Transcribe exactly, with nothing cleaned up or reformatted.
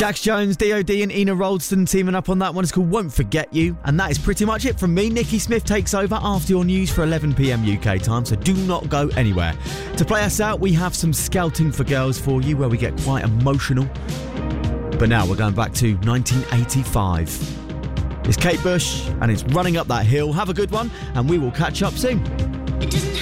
Jax Jones, D O D and Ina Rolston teaming up on that one. It's called Won't Forget You. And that is pretty much it from me. Nikki Smith takes over after your news for eleven p.m. U K time, so do not go anywhere. To play us out, we have some Scouting for Girls for you, where we get quite emotional. But now we're going back to nineteen eighty-five. It's Kate Bush, and it's Running Up That Hill. Have a good one, and we will catch up soon.